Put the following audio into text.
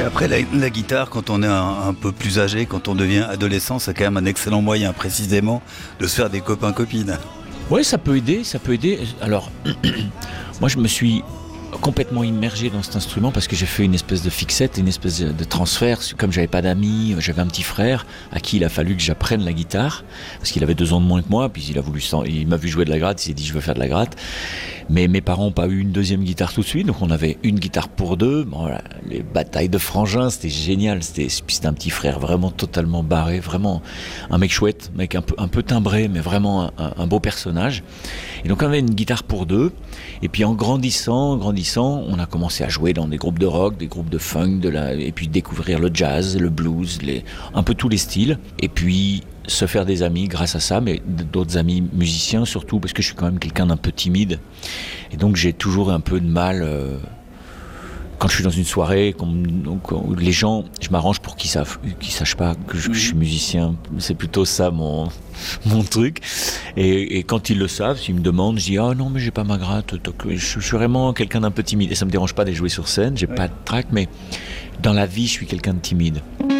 Et après, la guitare, quand on est un peu plus âgé, quand on devient adolescent, c'est quand même un excellent moyen, précisément, de se faire des copains-copines. Oui, ça peut aider. Alors, moi, je me suis complètement immergé dans cet instrument parce que j'ai fait une espèce de fixette, une espèce de transfert. Comme j'avais pas d'amis, j'avais un petit frère à qui il a fallu que j'apprenne la guitare parce qu'il avait 2 ans de moins que moi, puis il m'a vu jouer de la gratte, il s'est dit je veux faire de la gratte. Mais mes parents n'ont pas eu une deuxième guitare tout de suite, donc on avait une guitare pour deux. Bon, voilà, les batailles de frangins, c'était génial. C'était un petit frère vraiment totalement barré, vraiment un mec chouette, un mec un peu timbré, mais vraiment un beau personnage. Et donc on avait une guitare pour deux. Et puis en grandissant, on a commencé à jouer dans des groupes de rock, des groupes de funk, et puis découvrir le jazz, le blues, un peu tous les styles. Et puis se faire des amis grâce à ça, mais d'autres amis musiciens surtout, parce que je suis quand même quelqu'un d'un peu timide. Et donc j'ai toujours un peu de mal quand je suis dans une soirée, où les gens, je m'arrange pour qu'ils sachent pas que je suis musicien. C'est plutôt ça mon truc. Et quand ils le savent, s'ils me demandent, je dis ah non mais j'ai pas ma gratte. Je suis vraiment quelqu'un d'un peu timide. Et ça me dérange pas de jouer sur scène. J'ai pas de trac, mais dans la vie je suis quelqu'un de timide.